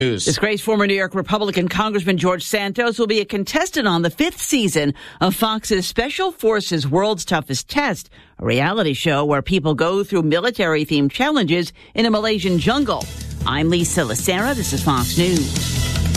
News. Disgraced former New York Republican Congressman George Santos will be a contestant on the 5th season of Fox's Special Forces World's Toughest Test, a reality show where people go through military-themed challenges in a Malaysian jungle. I'm Lisa Lacera. This is Fox News.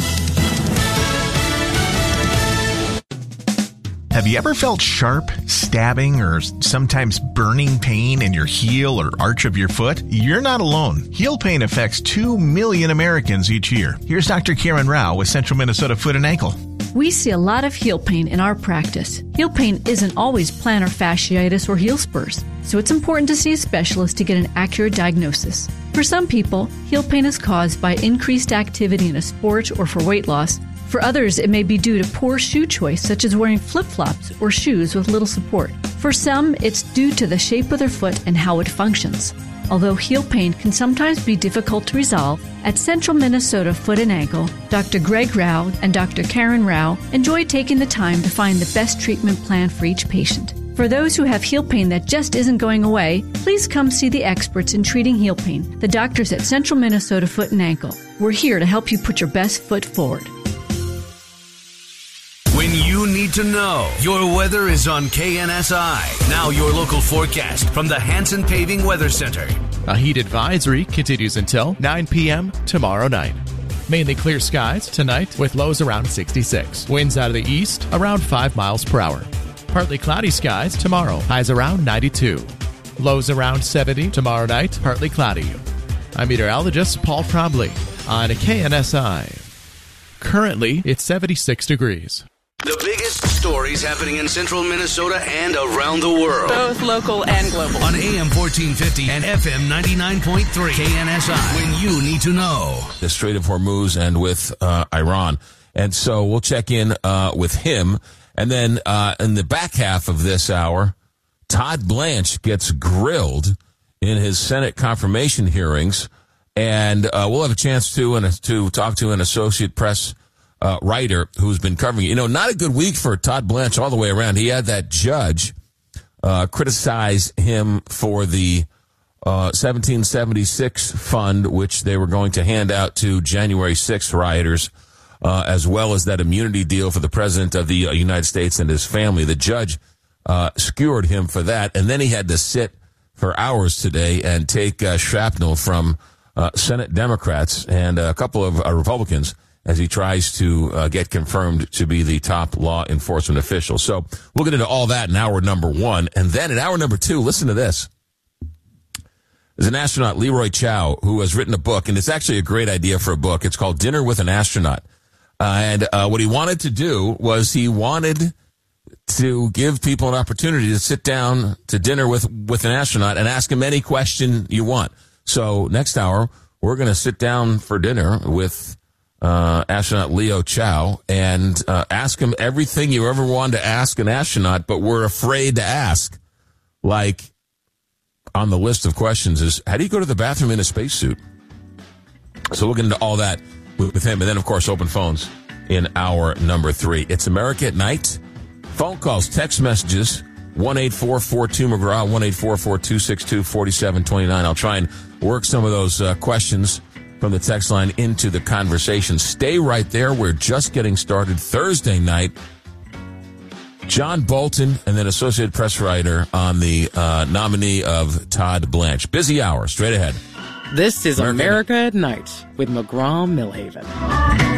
Have you ever felt sharp, stabbing, or sometimes burning pain in your heel or arch of your foot? You're not alone. Heel pain affects 2 million Americans each year. Here's Dr. Karen Rao with Central Minnesota Foot and Ankle. We see a lot of heel pain in our practice. Heel pain isn't always plantar fasciitis or heel spurs, so it's important to see a specialist to get an accurate diagnosis. For some people, heel pain is caused by increased activity in a sport or for weight loss. For others, it may be due to poor shoe choice, such as wearing flip-flops or shoes with little support. For some, it's due to the shape of their foot and how it functions. Although heel pain can sometimes be difficult to resolve, at Central Minnesota Foot and Ankle, Dr. Greg Rao and Dr. Karen Rao enjoy taking the time to find the best treatment plan for each patient. For those who have heel pain that just isn't going away, please come see the experts in treating heel pain, the doctors at Central Minnesota Foot and Ankle. We're here to help you put your best foot forward. When you need to know, your weather is on KNSI. Now your local forecast from the Hanson Paving Weather Center. A heat advisory continues until 9 p.m. tomorrow night. Mainly clear skies tonight with lows around 66. Winds out of the east around 5 miles per hour. Partly cloudy skies tomorrow. Highs around 92. Lows around 70 tomorrow night. Partly cloudy. I'm meteorologist Paul Trombley on KNSI. Currently, it's 76 degrees. The biggest stories happening in central Minnesota and around the world. Both local and global. On AM 1450 and FM 99.3 KNSI. When you need to know. The Strait of Hormuz and with Iran. And so we'll check in with him. And then in the back half of this hour, Todd Blanche gets grilled in his Senate confirmation hearings. And we'll have a chance to talk to an associate press writer who's been covering it. Not a good week for Todd Blanche all the way around. He had that judge criticize him for the 1776 fund, which they were going to hand out to January 6th rioters, as well as that immunity deal for the president of the United States and his family. The judge skewered him for that, and then he had to sit for hours today and take shrapnel from Senate Democrats and a couple of Republicans as he tries to get confirmed to be the top law enforcement official. So we'll get into all that in hour number one. And then in hour number two, listen to this. There's an astronaut, Leroy Chow, who has written a book, and it's actually a great idea for a book. It's called Dinner with an Astronaut. And what he wanted to do was he wanted to give people an opportunity to sit down to dinner with an astronaut and ask him any question you want. So next hour, we're going to sit down for dinner with astronaut Leo Chow and ask him everything you ever wanted to ask an astronaut, but were afraid to ask. Like, on the list of questions is, how do you go to the bathroom in a spacesuit? So we'll get into all that with him. And then, of course, open phones in hour number three. It's America at Night. Phone calls, text messages, 1-844-2-McGraw, 1-844-262-4729. I'll try and work some of those questions from the text line into the conversation. Stay right there. We're just getting started. Thursday night, John Bolton and then associate press writer on the nominee of Todd Blanche. Busy hour straight ahead. This is America at Night with McGraw Millhaven.